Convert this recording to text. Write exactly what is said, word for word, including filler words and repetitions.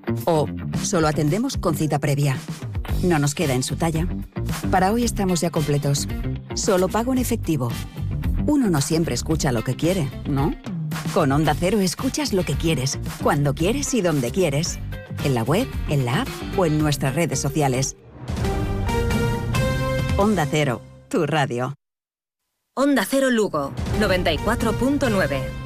O solo atendemos con cita previa. No nos queda en su talla. Para hoy estamos ya completos. Solo pago en efectivo. Uno no siempre escucha lo que quiere, ¿no? Con Onda Cero escuchas lo que quieres, cuando quieres y donde quieres. En la web, en la app o en nuestras redes sociales. Onda Cero, tu radio. Onda Cero Lugo, noventa y cuatro punto nueve.